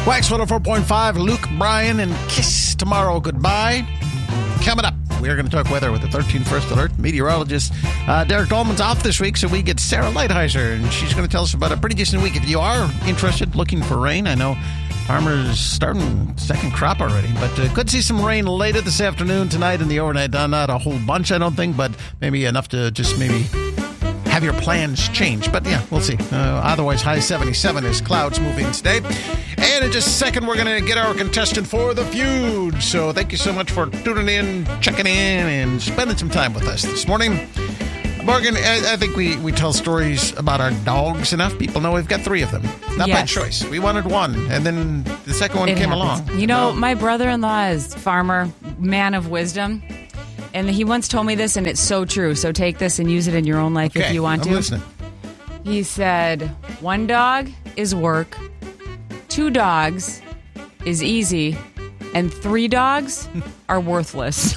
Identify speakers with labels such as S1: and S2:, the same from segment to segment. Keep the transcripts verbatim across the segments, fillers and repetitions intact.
S1: Wax one oh four point five, Luke Bryan and Kiss Tomorrow Goodbye. Coming up, we are going to talk weather with the thirteen First Alert meteorologist. Uh, Derek Dolman's off this week, so we get Sarah Lighthizer, and she's going to tell us about a pretty decent week. If you are interested, looking for rain, I know farmers starting second crop already, but uh, could see some rain later this afternoon, tonight, and the overnight. Uh, not a whole bunch, I don't think, but maybe enough to just maybe have your plans change. But yeah, we'll see. Uh, otherwise, high seventy-seven as clouds move in today. And in just a second, we're going to get our contestant for the feud. So thank you so much for tuning in, checking in, and spending some time with us this morning. Morgan, I, I think we, we tell stories about our dogs enough. People know we've got three of them. Not
S2: Yes.
S1: by choice. We wanted one, and then the second one
S2: It
S1: came
S2: happens.
S1: along.
S2: You know,
S1: So-
S2: my brother-in-law is farmer, man of wisdom. And he once told me this, and it's so true. So take this and use it in your own life
S1: okay,
S2: if you want
S1: I'm
S2: to.
S1: listening.
S2: He said, one dog is work, two dogs is easy, and three dogs are worthless.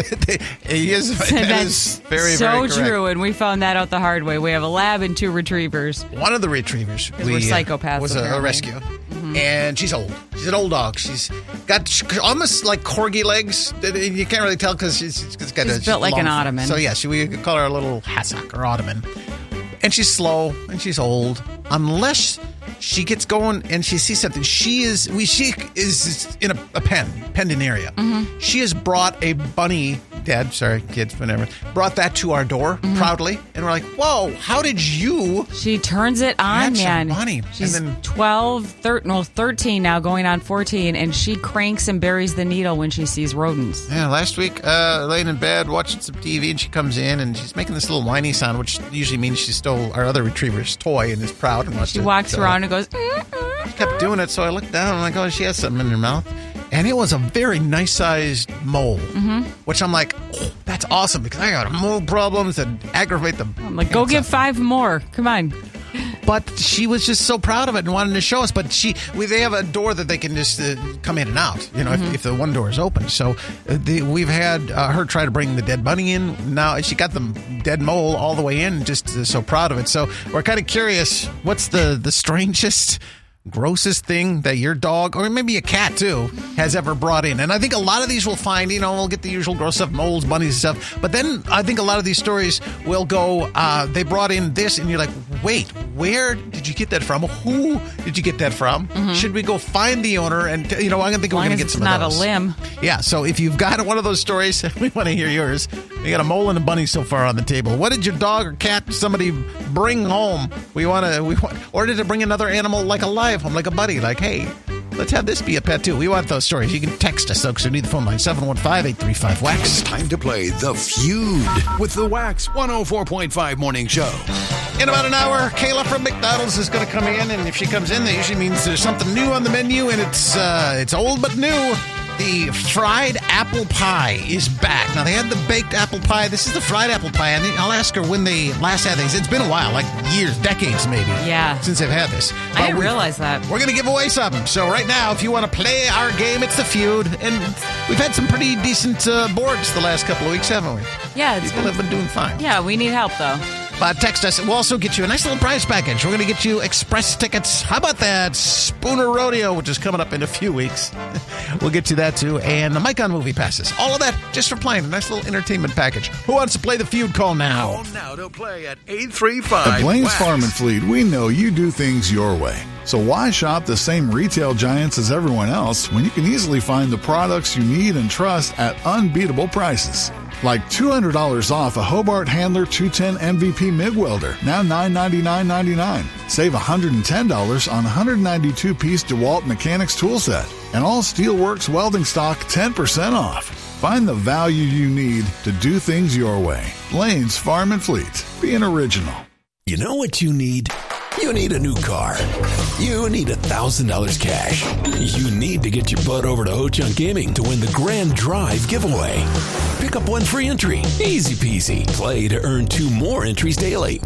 S1: He is, that
S2: That's
S1: is very,
S2: so
S1: very correct.
S2: true, and we found that out the hard way. We have a lab and two retrievers.
S1: One of the retrievers
S2: we're
S1: we, uh,
S2: psychopaths,
S1: was a, a
S2: apparently.
S1: rescue,
S2: Mm-hmm.
S1: and she's old. She's an old dog. She's got sh- almost like corgi legs. You can't really tell because she's, she's got
S2: She's
S1: a
S2: built like
S1: long
S2: an
S1: front.
S2: ottoman.
S1: So yeah, she, we could call her a little hassock or ottoman. And she's slow and she's old. Unless she gets going and she sees something, she is we she is in a, a pen pendant area.
S2: Mm-hmm.
S1: She has brought a bunny. Dad, sorry, kids, whatever. Brought that to our door
S2: Mm-hmm.
S1: proudly, and we're like, "Whoa! How did you?"
S2: She turns it on,
S1: That's a
S2: man.
S1: bunny.
S2: She's
S1: And then-
S2: twelve, thirteen, well, thirteen now, going on fourteen, and she cranks and buries the needle when she sees rodents.
S1: Yeah, last week, uh, laying in bed watching some T V, and she comes in and she's making this little whiny sound, which usually means she stole our other retriever's toy and is proud and wants
S2: She
S1: to.
S2: walks
S1: so
S2: around and goes, "Mm-mm."
S1: She kept doing it, so I looked down and I'm like, oh, she has something in her mouth. And it was a very nice sized mole, mm-hmm. which I'm like, oh, that's awesome because I got mole problems that aggravate the.
S2: I'm like, go get five more. Come on.
S1: But she was just so proud of it and wanted to show us. But she, we, they have a door that they can just uh, come in and out, you know,
S2: Mm-hmm.
S1: if, if the one door is open. So uh, the, we've had uh, her try to bring the dead bunny in. Now she got the dead mole all the way in, just uh, so proud of it. So we're kind of curious, what's the, the strangest, grossest thing that your dog, or maybe a cat too, has ever brought in? And I think a lot of these will find, you know, we'll get the usual gross stuff, moles, bunnies and stuff. But then I think a lot of these stories will go, uh, they brought in this, and you're like, wait, where did you get that from? Who did you get that from? Mm-hmm. Should we go find the owner? And, you know, I think we're
S2: As long
S1: going to
S2: as
S1: get
S2: it's
S1: some
S2: not
S1: of those.
S2: a limb.
S1: Yeah, so if you've got one of those stories, we want to hear yours. We got a mole and a bunny so far on the table. What did your dog or cat, somebody bring home? We want to, we want, or did it bring another animal like a live home, like a buddy? Like, hey, let's have this be a pet too. We want those stories. You can text us, though, because we need the phone line, seven one five, eight three five, W A X.
S3: Time to play The Feud with the Wax one oh four point five Morning Show.
S1: In about an hour, Kayla from McDonald's is going to come in, and if she comes in, that usually means there's something new on the menu, and it's uh, it's old but new. The fried apple pie is back. Now, they had the baked apple pie. This is the fried apple pie. And I'll ask her when they last had these. It's been a while, like years, decades maybe.
S2: Yeah.
S1: Since they've had this.
S2: I
S1: But
S2: didn't
S1: we-
S2: realize that.
S1: We're going to give away something. So right now, if you want to play our game, it's the feud. And we've had some pretty decent uh, boards the last couple of weeks, haven't we?
S2: Yeah, it's
S1: People
S2: good.
S1: have been doing fine.
S2: Yeah, we need help, though.
S1: Uh, text us. We'll also get you a nice little prize package. We're going to get you express tickets. How about that? Spooner Rodeo, which is coming up in a few weeks. We'll get you that, too. And the Mike on movie passes. All of that just for playing. A nice little entertainment package. Who wants to play the feud? Call now.
S3: Call now to play at eight three five.
S4: At Blaine's
S3: Wax.
S4: Farm and Fleet, we know you do things your way. So why shop the same retail giants as everyone else when you can easily find the products you need and trust at unbeatable prices? Like two hundred dollars off a Hobart Handler two ten M V P MIG welder, now nine ninety-nine ninety-nine. Save one hundred ten dollars on one hundred ninety-two piece DeWalt Mechanics tool set. And all Steelworks welding stock ten percent off. Find the value you need to do things your way. Blaine's Farm and Fleet. Be an original.
S3: You know what you need? You need a new car. You need one thousand dollars cash. You need to get your butt over to Ho-Chunk Gaming to win the Grand Drive giveaway. Pick up one free entry. Easy peasy. Play to earn two more entries daily.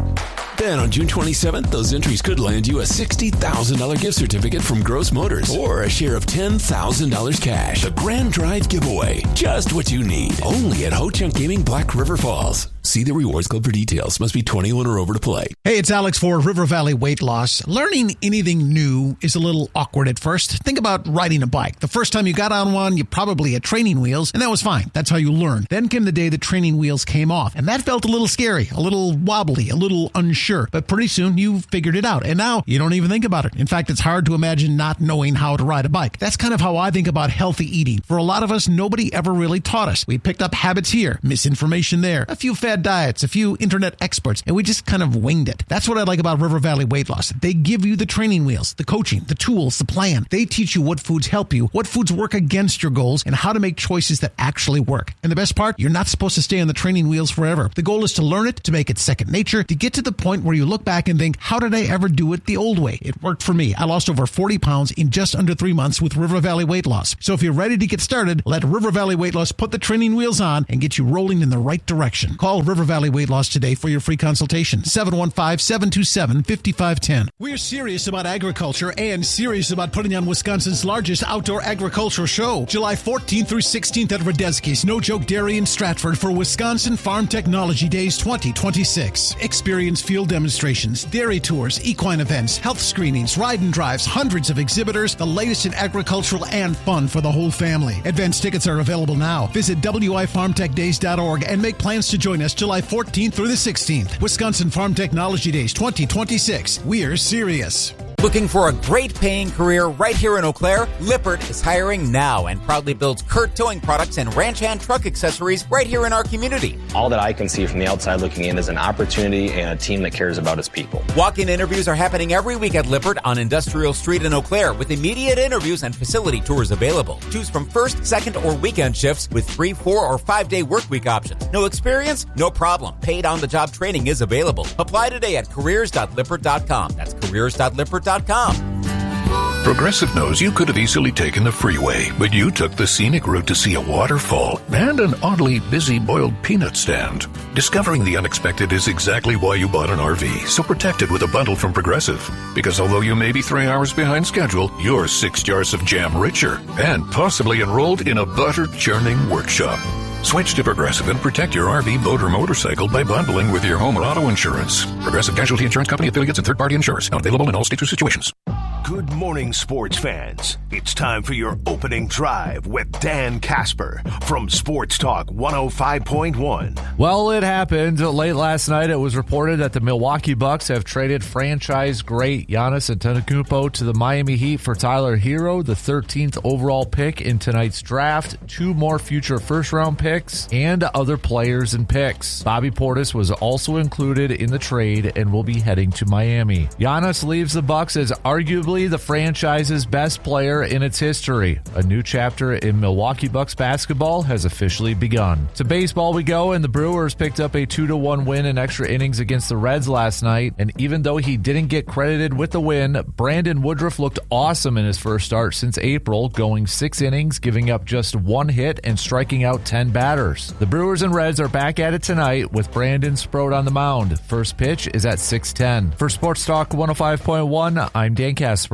S3: Then on June twenty-seventh, those entries could land you a sixty thousand dollars gift certificate from Gross Motors or a share of ten thousand dollars cash. The Grand Drive giveaway. Just what you need. Only at Ho-Chunk Gaming, Black River Falls. See the Rewards Club for details. Must be twenty-one or over to play.
S1: Hey, it's Alex for River Valley Weight Loss. Learning anything new is a little awkward at first. Think about riding a bike. The first time you got on one, you probably had training wheels, and that was fine. That's how you learn. Then came the day the training wheels came off, and that felt a little scary, a little wobbly, a little unsure. But pretty soon you figured it out, and now you don't even think about it. In fact, it's hard to imagine not knowing how to ride a bike. That's kind of how I think about healthy eating. For a lot of us, nobody ever really taught us. We picked up habits here, misinformation there, a few fad diets, a few internet experts, and we just kind of winged it. That's what I like about River Valley Weight Loss. They give you the training wheels, the coaching, the tools, the plan. They teach you what foods help you, what foods work against your goals, and how to make choices that actually work. And the best part, you're not supposed to stay on the training wheels forever. The goal is to learn it, to make it second nature, to get to the point where you look back and think, how did I ever do it the old way? It worked for me. I lost over forty pounds in just under three months with River Valley Weight Loss. So if you're ready to get started, let River Valley Weight Loss put the training wheels on and get you rolling in the right direction. Call River Valley Weight Loss today for your free consultation. seven one five, seven two seven, five five one zero. We're serious about agriculture and serious about putting on Wisconsin's largest outdoor agricultural show. July fourteenth through sixteenth at Radeski's No Joke Dairy in Stratford for Wisconsin Farm Technology Days twenty twenty-six. Experience field demonstrations, dairy tours, equine events, health screenings, ride and drives, hundreds of exhibitors, the latest in agricultural and fun for the whole family. Advance tickets are available now. Visit W I farm tech days dot org and make plans to join us July fourteenth through the sixteenth. Wisconsin Farm Technology Days twenty twenty-six. We're serious.
S5: Looking for a great paying career right here in Eau Claire? Lippert is hiring now and proudly builds Kurt towing products and ranch hand truck accessories right here in our community.
S6: All that I can see from the outside looking in is an opportunity and a team that cares about its people.
S5: Walk-in interviews are happening every week at Lippert on Industrial Street in Eau Claire with immediate interviews and facility tours available. Choose from first, second, or weekend shifts with three, four, or five-day work week options. No experience? No problem. Paid on-the-job training is available. Apply today at careers dot lippert dot com. That's careers dot lippert dot com.
S7: Progressive knows you could have easily taken the freeway, but you took the scenic route to see a waterfall and an oddly busy boiled peanut stand. Discovering the unexpected is exactly why you bought an R V, so protect it with a bundle from Progressive. Because although you may be three hours behind schedule, you're six jars of jam richer and possibly enrolled in a butter churning workshop. Switch to Progressive and protect your R V, boat, or motorcycle by bundling with your home or auto insurance. Progressive Casualty Insurance Company affiliates and third-party insurers. Not available in all states or situations.
S8: Good morning, sports fans. It's time for your opening drive with Dan Casper from Sports Talk one oh five point one.
S9: Well, it happened. Late last night, it was reported that the Milwaukee Bucks have traded franchise great Giannis Antetokounmpo to the Miami Heat for Tyler Hero, the thirteenth overall pick in tonight's draft, two more future first-round picks, and other players and picks. Bobby Portis was also included in the trade and will be heading to Miami. Giannis leaves the Bucks as arguably the franchise's best player in its history. A new chapter in Milwaukee Bucks basketball has officially begun. To baseball we go, and the Brewers picked up a two to one win in extra innings against the Reds last night, and even though he didn't get credited with the win, Brandon Woodruff looked awesome in his first start since April, going six innings, giving up just one hit and striking out ten batters. The Brewers and Reds are back at it tonight with Brandon Sproat on the mound. First pitch is at six ten. For Sports Talk one oh five point one, I'm Dan Casper.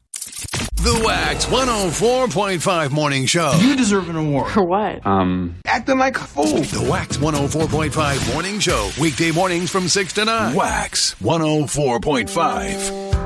S10: The Wax one oh four point five Morning Show.
S11: You deserve an award.
S12: For what?
S11: Um, acting like a fool.
S10: The Wax one oh four point five Morning Show. Weekday mornings from six to nine. Wax one oh four point five.